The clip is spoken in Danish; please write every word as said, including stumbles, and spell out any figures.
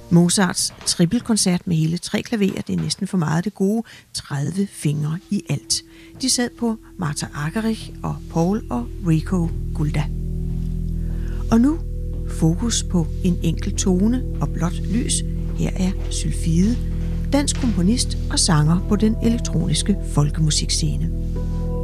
Mozarts trippelkoncert med hele tre klaverer, det er næsten for meget det gode, tredive fingre i alt. De sad på Martha Argerich og Paul og Rico Gulda. Og nu fokus på en enkelt tone og blåt lys. Her er Sylfide, dansk komponist og sanger på den elektroniske folkemusikscene.